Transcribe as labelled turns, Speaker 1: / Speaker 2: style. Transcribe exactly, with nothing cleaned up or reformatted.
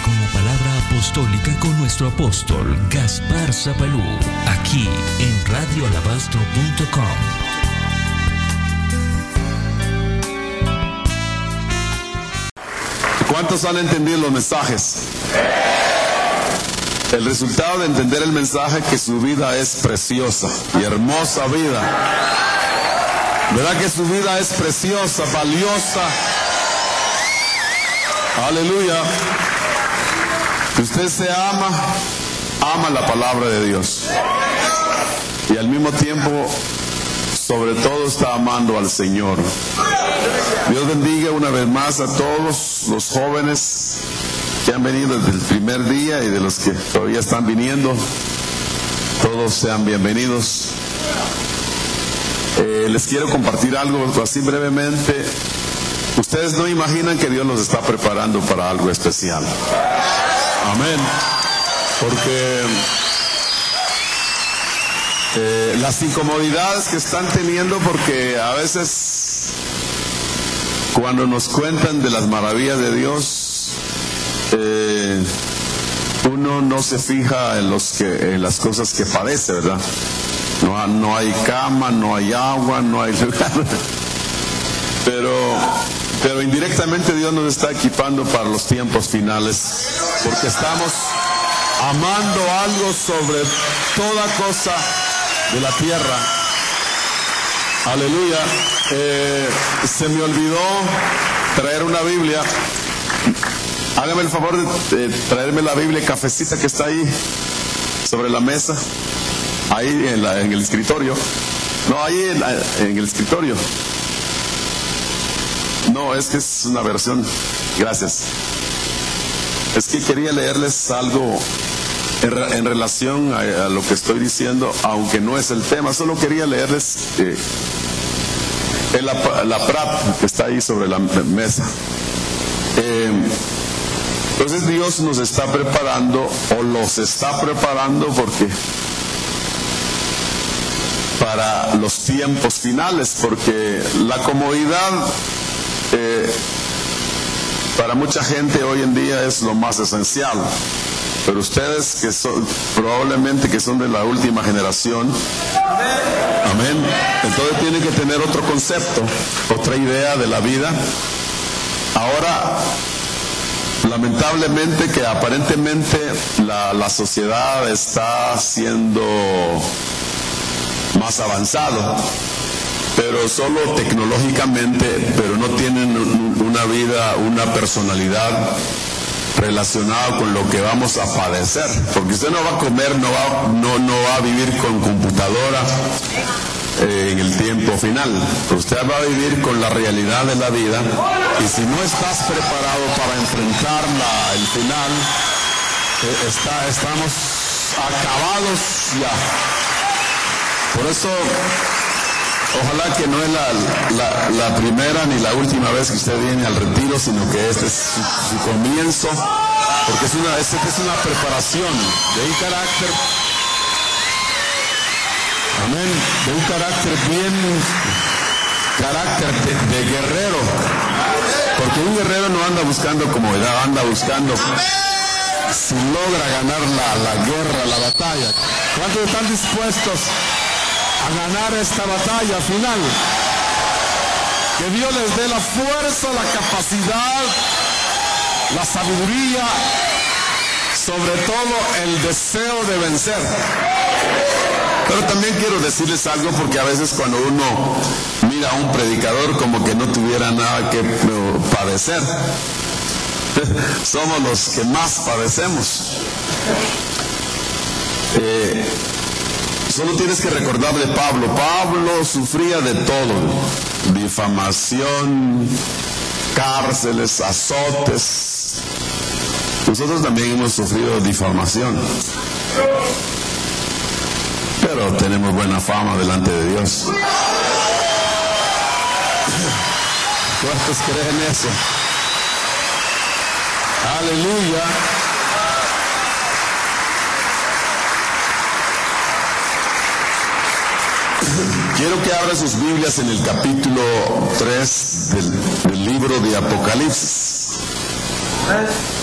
Speaker 1: con la palabra apostólica con nuestro apóstol Gaspar Zapalú, aquí en radio alabastro punto com.
Speaker 2: ¿Cuántos han entendido los mensajes? El resultado de entender el mensaje es que su vida es preciosa y hermosa vida. ¿Verdad que su vida es preciosa, valiosa? Aleluya. Que usted se ama, ama la palabra de Dios. Y al mismo tiempo, sobre todo, está amando al Señor. Dios bendiga una vez más a todos los jóvenes que han venido desde el primer día y de los que todavía están viniendo. Todos sean bienvenidos. Eh, les quiero compartir algo así brevemente. Ustedes no imaginan que Dios los está preparando para algo especial. Amén. Porque eh, las incomodidades que están teniendo, porque a veces cuando nos cuentan de las maravillas de Dios, eh, uno no se fija en, los que, en las cosas que padece, ¿verdad? No, no hay cama, no hay agua, no hay lugar. Pero, pero indirectamente Dios nos está equipando para los tiempos finales, porque estamos amando algo sobre toda cosa de la tierra. Aleluya. Eh, se me olvidó traer una Biblia. Hágame el favor de eh, traerme la Biblia cafecita que está ahí sobre la mesa, ahí en, la, en el escritorio. No, ahí en, la, en el escritorio. No, es que es una versión. Gracias. Es que quería leerles algo en, en relación a, a lo que estoy diciendo, aunque no es el tema. Solo quería leerles eh, la, la Prat que está ahí sobre la mesa. Eh, entonces Dios nos está preparando, o los está preparando, porque para los tiempos finales, porque la comodidad eh, para mucha gente hoy en día es lo más esencial. Pero ustedes que son probablemente que son de la última generación, amén, entonces tienen que tener otro concepto, otra idea de la vida. Ahora, lamentablemente, que aparentemente la, la sociedad está siendo más avanzado, pero solo tecnológicamente, pero no tienen una vida, una personalidad relacionada con lo que vamos a padecer, porque usted no va a comer, no va, no, no va a vivir con computadora eh, en el tiempo final. Usted va a vivir con la realidad de la vida, y si no estás preparado para enfrentar la, el final, eh, está, estamos acabados ya. Por eso, ojalá que no es la, la, la primera ni la última vez que usted viene al retiro, sino que este es su, su comienzo, porque es una, este es una preparación de un carácter, amén, de un carácter bien, carácter de, de guerrero, porque un guerrero no anda buscando comodidad, anda buscando si logra ganar la, la guerra, la batalla. ¿Cuántos están dispuestos a ganar esta batalla final? Que Dios les dé la fuerza, la capacidad, la sabiduría, sobre todo el deseo de vencer. Pero también quiero decirles algo, porque a veces cuando uno mira a un predicador como que no tuviera nada que padecer, somos los que más padecemos. Eh, Solo tienes que recordar de Pablo. Pablo sufría de todo: difamación, cárceles, azotes. Nosotros también hemos sufrido difamación, pero tenemos buena fama delante de Dios. ¿Cuántos creen eso? Aleluya. Quiero que abra sus Biblias en el capítulo tres del, del libro de Apocalipsis.